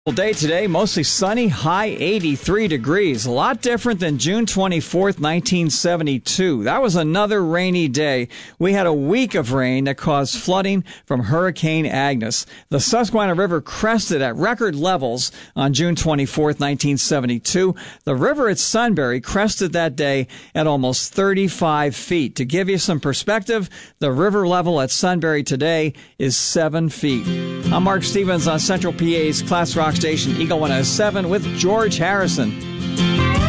Day today, mostly sunny, high 83 degrees. A lot different than June 24th, 1972. That was another rainy day. We had a week of rain that caused flooding from Hurricane Agnes. The Susquehanna River crested at record levels on June 24th, 1972. The river at Sunbury crested that day at almost 35 feet. To give you some perspective, the river level at Sunbury today is 7 feet. I'm Mark Stevens on Central PA's Class Rock station Eagle 107 with George Harrison.